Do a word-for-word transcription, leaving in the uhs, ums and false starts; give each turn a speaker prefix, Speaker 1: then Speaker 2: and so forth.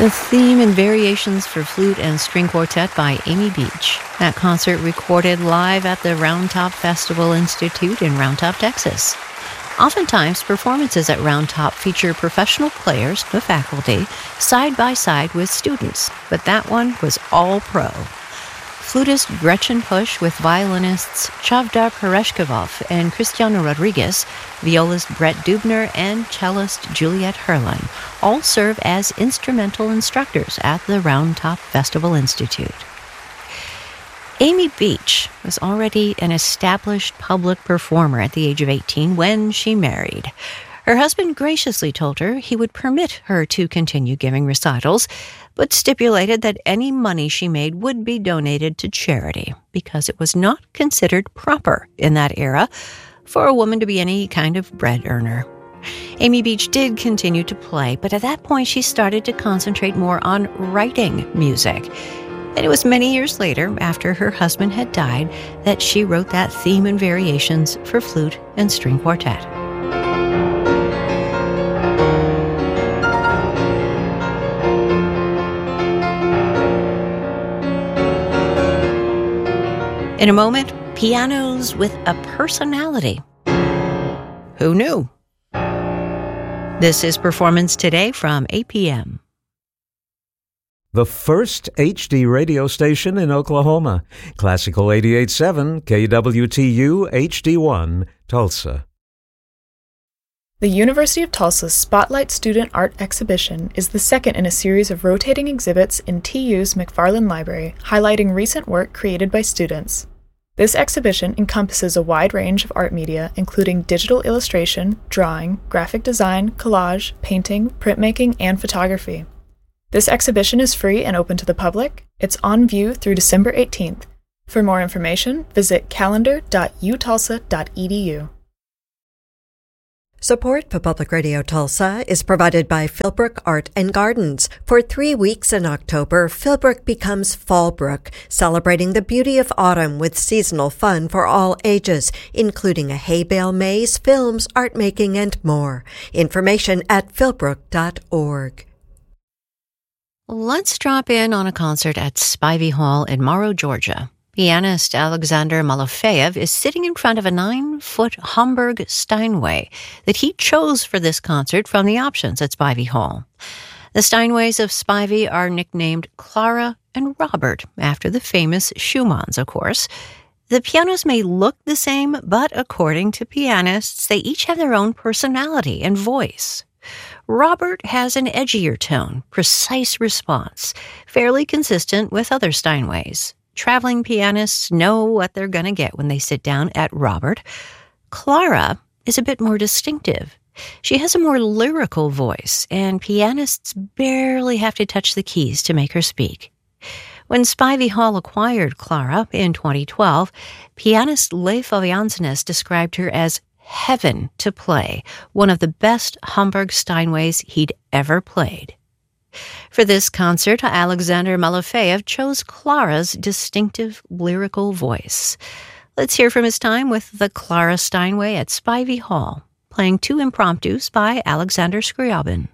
Speaker 1: The theme and variations for flute and string quartet by Amy Beach. That concert recorded live at the Round Top Festival Institute in Round Top, Texas. Oftentimes, performances at Round Top feature professional players, the faculty, side by side with students, but that one was all pro. Flutist Gretchen Pusch with violinists Chavdar Pereshkevov and Cristiano Rodriguez, violist Brett Dubner, and cellist Juliette Herlin all serve as instrumental instructors at the Round Top Festival Institute. Amy Beach was already an established public performer at the age of eighteen when she married. Her husband graciously told her he would permit her to continue giving recitals, but stipulated that any money she made would be donated to charity because it was not considered proper in that era for a woman to be any kind of bread earner. Amy Beach did continue to play, but at that point she started to concentrate more on writing music. And it was many years later, after her husband had died, that she wrote that theme and variations for flute and string quartet. In a moment, pianos with a personality. Who knew? This is Performance Today from A P M.
Speaker 2: The first H D radio station in Oklahoma. Classical eighty-eight point seven, K W T U H D one, Tulsa.
Speaker 3: The University of Tulsa's Spotlight Student Art Exhibition is the second in a series of rotating exhibits in T U's McFarland Library, highlighting recent work created by students. This exhibition encompasses a wide range of art media, including digital illustration, drawing, graphic design, collage, painting, printmaking, and photography. This exhibition is free and open to the public. It's on view through December eighteenth. For more information, visit calendar dot u tulsa dot e d u.
Speaker 4: Support for Public Radio Tulsa is provided by Philbrook Art and Gardens. For three weeks in October, Philbrook becomes Fallbrook, celebrating the beauty of autumn with seasonal fun for all ages, including a hay bale maze, films, art making, and more. Information at philbrook dot org.
Speaker 1: Let's drop in on a concert at Spivey Hall in Morrow, Georgia. Pianist Alexander Malofeyev is sitting in front of a nine-foot Hamburg Steinway that he chose for this concert from the options at Spivey Hall. The Steinways of Spivey are nicknamed Clara and Robert, after the famous Schumanns, of course. The pianos may look the same, but according to pianists, they each have their own personality and voice. Robert has an edgier tone, precise response, fairly consistent with other Steinways. Traveling pianists know what they're going to get when they sit down at Robert. Clara is a bit more distinctive. She has a more lyrical voice, and pianists barely have to touch the keys to make her speak. When Spivey Hall acquired Clara in twenty twelve, pianist Leif Ove Andsnes described her as heaven to play, one of the best Hamburg Steinways he'd ever played. For this concert, Alexander Malofeyev chose Clara's distinctive lyrical voice. Let's hear from his time with the Clara Steinway at Spivey Hall, playing two impromptus by Alexander Scriabin.